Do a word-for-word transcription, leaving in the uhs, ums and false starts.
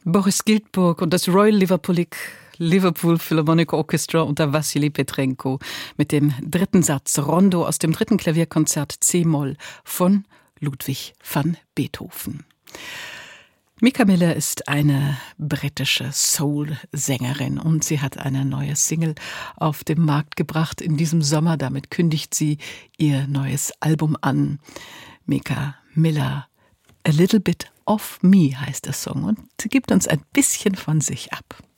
Boris Giltburg und das Royal Liverpoolic Liverpool Philharmonic Orchestra unter Wassily Petrenko mit dem dritten Satz Rondo aus dem dritten Klavierkonzert C-Moll von Ludwig van Beethoven. Mika Miller ist eine britische Soul-Sängerin und sie hat eine neue Single auf den Markt gebracht in diesem Sommer. Damit kündigt sie ihr neues Album an. Mika Miller, A Little Bit of Me heißt der Song und sie gibt uns ein bisschen von sich ab.